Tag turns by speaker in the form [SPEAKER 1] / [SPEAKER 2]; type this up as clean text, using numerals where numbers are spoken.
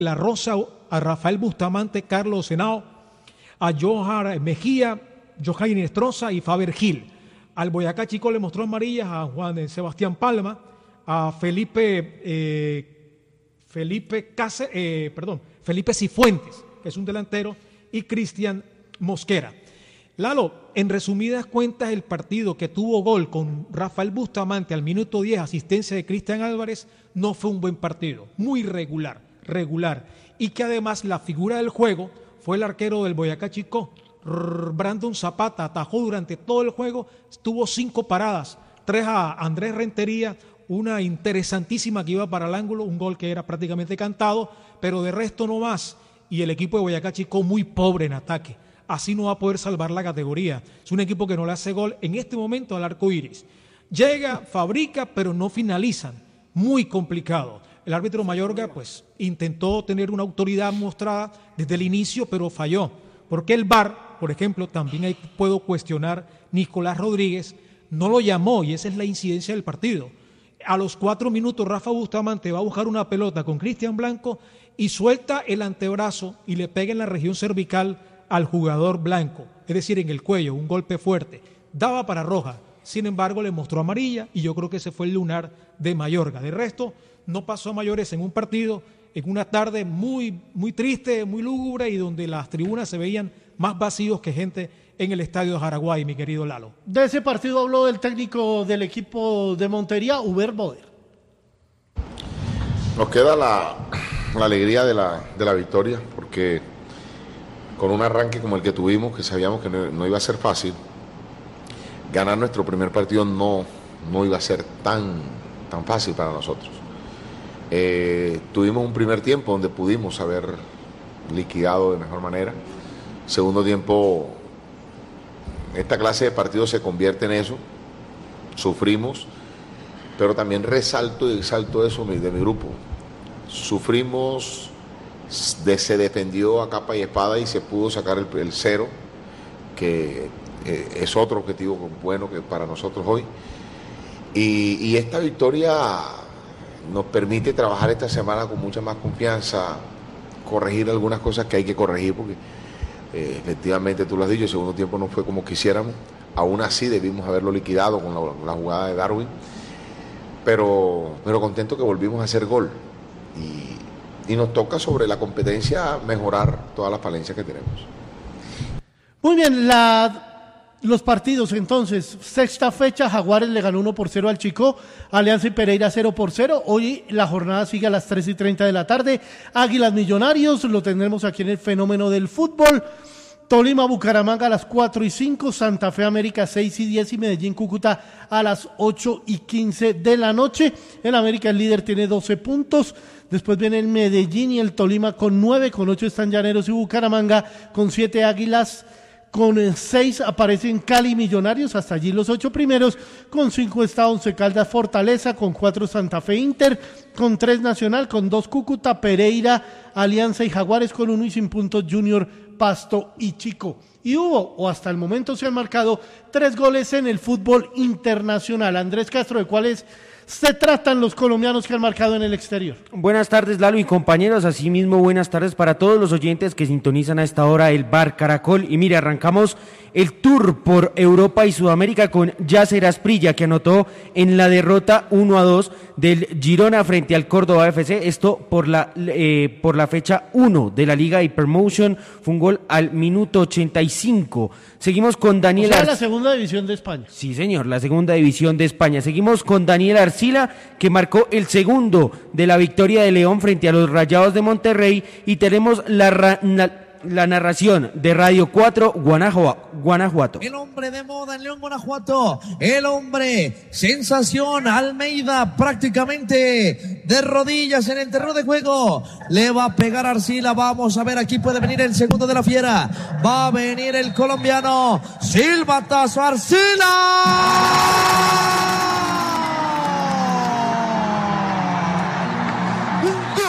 [SPEAKER 1] La Rosa, a Rafael Bustamante, Carlos Henao, a Johar Mejía, Johanny Inestrosa y Faber Gil. Al Boyacá Chico le mostró amarillas a Juan Sebastián Palma, a Felipe Cifuentes, que es un delantero, y Cristian Mosquera. Lalo, en resumidas cuentas, el partido que tuvo gol con Rafael Bustamante al minuto 10, asistencia de Cristian Álvarez, no fue un buen partido, muy regular, y que además la figura del juego fue el arquero del Boyacá Chico, Brandon Zapata, atajó durante todo el juego, tuvo 5 paradas, 3 a Andrés Rentería, una interesantísima que iba para el ángulo, un gol que era prácticamente cantado, pero de resto no más, y el equipo de Boyacá Chico muy pobre en ataque, así no va a poder salvar la categoría, es un equipo que no le hace gol en este momento al arco iris, llega, fabrica, pero no finalizan, muy complicado. El árbitro Mayorga pues intentó tener una autoridad mostrada desde el inicio, pero falló, porque el VAR, por ejemplo, también ahí puedo cuestionar, Nicolás Rodríguez no lo llamó y esa es la incidencia del partido. A los 4 minutos Rafa Bustamante va a buscar una pelota con Cristian Blanco y suelta el antebrazo y le pega en la región cervical al jugador blanco, es decir, en el cuello, un golpe fuerte. Daba para roja, sin embargo le mostró amarilla y yo creo que ese fue el lunar de Mayorga. De resto, no pasó a mayores en un partido, en una tarde muy triste, muy lúgubre y donde las tribunas se veían más vacíos que gente en el estadio de Jaraguay, mi querido Lalo.
[SPEAKER 2] De ese partido habló el técnico del equipo de Montería, Hubert Boder.
[SPEAKER 3] Nos queda la alegría de la victoria, porque con un arranque como el que tuvimos, que sabíamos que no iba a ser fácil, ganar nuestro primer partido no iba a ser tan fácil para nosotros. Tuvimos un primer tiempo donde pudimos haber liquidado de mejor manera. Segundo tiempo, esta clase de partidos se convierte en eso. Sufrimos, pero también resalto y exalto eso de mi grupo. Sufrimos, se defendió a capa y espada y se pudo sacar el 0, que es otro objetivo bueno que para nosotros hoy. Y esta victoria nos permite trabajar esta semana con mucha más confianza, corregir algunas cosas que hay que corregir, porque efectivamente tú lo has dicho, el segundo tiempo no fue como quisiéramos, aún así debimos haberlo liquidado con la jugada de Darwin, pero contento que volvimos a hacer gol y nos toca sobre la competencia mejorar todas las falencias que tenemos.
[SPEAKER 2] Muy bien, los partidos entonces, sexta fecha, Jaguares le ganó 1-0 al Chicó, Alianza y Pereira 0-0, hoy la jornada sigue a las 3:30 de la tarde, Águilas Millonarios, lo tendremos aquí en el Fenómeno del Fútbol, Tolima Bucaramanga a las 4:05, Santa Fe América 6:10 y Medellín Cúcuta a las 8:15 de la noche, el América el líder tiene 12 puntos, después viene el Medellín y el Tolima con 9, con 8 están Llaneros y Bucaramanga, con 7 Águilas, con 6 aparecen Cali Millonarios, hasta allí los 8 primeros, con 5 está Once Caldas Fortaleza, con 4 Santa Fe Inter, con 3 Nacional, con 2 Cúcuta, Pereira, Alianza y Jaguares, con 1 y sin puntos Junior, Pasto y Chico. Y hasta el momento se han marcado 3 goles en el fútbol internacional. Andrés Castro, ¿de cuáles se tratan los colombianos que han marcado en el exterior?
[SPEAKER 4] Buenas tardes, Lalo y compañeros, asimismo buenas tardes para todos los oyentes que sintonizan a esta hora el Bar Caracol. Y mire, arrancamos el tour por Europa y Sudamérica con Yasser Asprilla, que anotó en la derrota 1-2 del Girona frente al Córdoba FC, esto por la fecha 1 de la Liga Hypermotion, fue un gol al minuto 85. Seguimos con Daniel
[SPEAKER 2] la segunda división de España.
[SPEAKER 4] Sí, señor, la segunda división de España. Seguimos con Daniel Arcila, que marcó el segundo de la victoria de León frente a los Rayados de Monterrey, y tenemos la narración de Radio 4 Guanajuato.
[SPEAKER 5] El hombre de moda en León, Guanajuato, el hombre sensación, Almeida prácticamente de rodillas en el terreno de juego, le va a pegar a Arcila, vamos a ver, aquí puede venir el segundo de la fiera, va a venir el colombiano, silbatazo, Arcila.